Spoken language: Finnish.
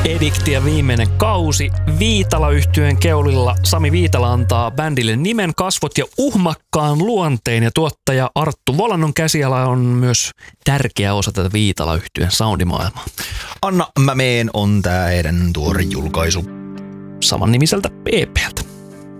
Ediktiä viimeinen kausi. Viitala-yhtyeen keulilla Sami Viitala antaa bändille nimen, kasvot ja uhmakkaan luonteen. Ja tuottaja Arttu Volannon käsiala on myös tärkeä osa tätä Viitala-yhtyeen soundimaailmaa. Anna mä meen on tää heidän tuore julkaisu. Saman nimiseltä EP:ltä.